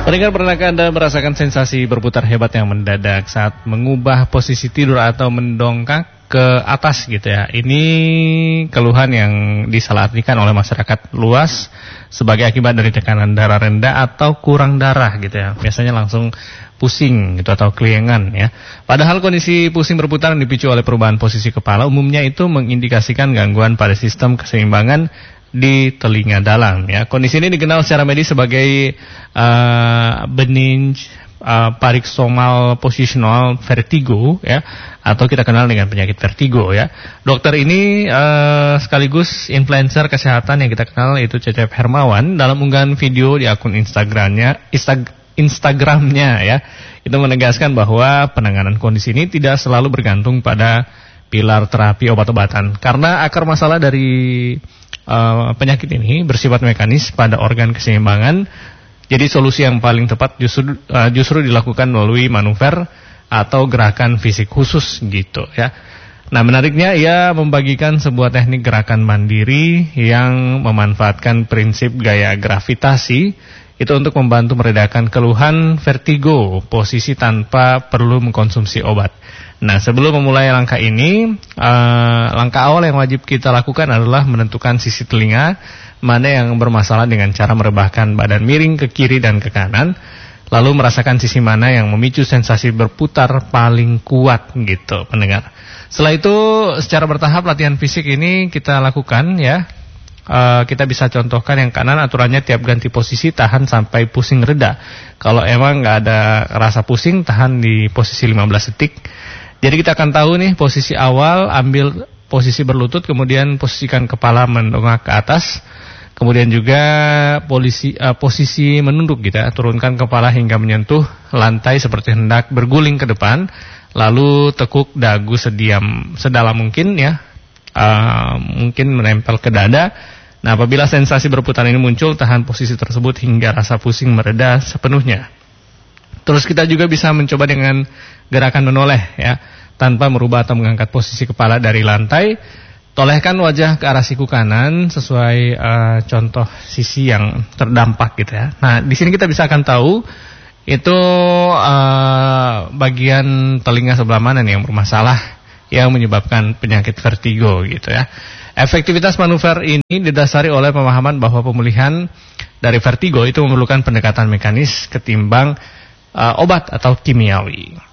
Pendengar, pernahkah Anda merasakan sensasi berputar hebat yang mendadak saat mengubah posisi tidur atau mendongak ke atas gitu ya? Ini keluhan yang disalahartikan oleh masyarakat luas sebagai akibat dari tekanan darah rendah atau kurang darah gitu ya. Biasanya langsung pusing gitu atau keliengan ya. Padahal kondisi pusing berputar yang dipicu oleh perubahan posisi kepala umumnya itu mengindikasikan gangguan pada sistem keseimbangan di telinga dalam ya. Kondisi ini dikenal secara medis sebagai benign paroxysmal positional vertigo ya, atau kita kenal dengan penyakit vertigo ya. Dokter ini sekaligus influencer kesehatan yang kita kenal, yaitu Cecep Hermawan, dalam unggahan video di akun Instagramnya ya, itu menegaskan bahwa penanganan kondisi ini tidak selalu bergantung pada pilar terapi obat-obatan, karena akar masalah dari penyakit ini bersifat mekanis pada organ keseimbangan. Jadi solusi yang paling tepat justru dilakukan melalui manuver atau gerakan fisik khusus gitu ya. Nah, menariknya ia membagikan sebuah teknik gerakan mandiri yang memanfaatkan prinsip gaya gravitasi itu untuk membantu meredakan keluhan vertigo posisi tanpa perlu mengkonsumsi obat. Nah, sebelum memulai langkah ini, langkah awal yang wajib kita lakukan adalah menentukan sisi telinga mana yang bermasalah dengan cara merebahkan badan miring ke kiri dan ke kanan, lalu merasakan sisi mana yang memicu sensasi berputar paling kuat gitu, pendengar. Setelah itu, secara bertahap latihan fisik ini kita lakukan ya. Kita bisa contohkan yang kanan, aturannya tiap ganti posisi tahan sampai pusing reda. Kalau emang nggak ada rasa pusing, tahan di posisi 15 detik. Jadi kita akan tahu nih posisi awal, ambil posisi berlutut, kemudian posisikan kepala mendongak ke atas, kemudian juga posisi menunduk gitu ya, turunkan kepala hingga menyentuh lantai seperti hendak berguling ke depan, lalu tekuk dagu sedalam mungkin ya, mungkin menempel ke dada. Nah, apabila sensasi berputar ini muncul, tahan posisi tersebut hingga rasa pusing mereda sepenuhnya. Terus kita juga bisa mencoba dengan gerakan menoleh ya, tanpa merubah atau mengangkat posisi kepala dari lantai. Tolehkan wajah ke arah siku kanan sesuai contoh sisi yang terdampak gitu ya. Nah, di sini kita bisa akan tahu itu bagian telinga sebelah mana nih yang bermasalah, yang menyebabkan penyakit vertigo gitu ya. Efektivitas manuver ini didasari oleh pemahaman bahwa pemulihan dari vertigo itu memerlukan pendekatan mekanis ketimbang obat atau kimiawi.